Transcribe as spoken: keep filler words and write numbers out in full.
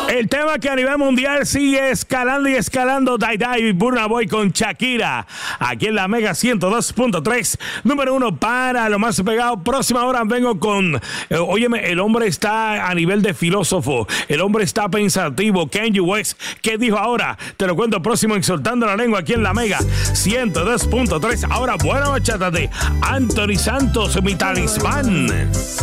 El tema que a nivel mundial sigue escalando y escalando, Die Die y Burna Boy con Shakira. Aquí en la Mega ciento dos punto tres, número uno para lo más pegado. Próxima hora vengo con, eh, óyeme, el hombre está a nivel de filósofo. El hombre está pensativo. Kanye West, ¿qué dijo ahora? Te lo cuento próximo en Soltando la Lengua aquí en la Mega ciento dos punto tres. Ahora, buena bachata de Anthony Santos, mi talismán.